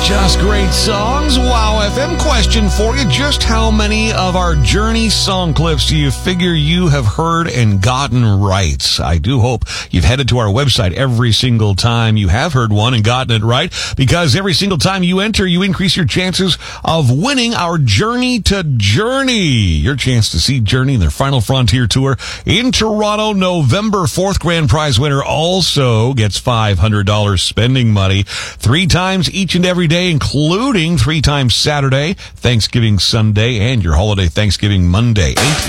Just great songs. Wow FM question for you. Just how many of our Journey song clips do you figure you have heard and gotten right? I do hope you've headed to our website every single time you have heard one and gotten it right, because every single time you enter, you increase your chances of winning our Journey to Journey. Your chance to see Journey in their Final Frontier tour in Toronto, November 4th. Grand prize winner also gets $500 spending money 3 times each and every day, including 3 times Saturday, Thanksgiving Sunday, and your holiday Thanksgiving Monday.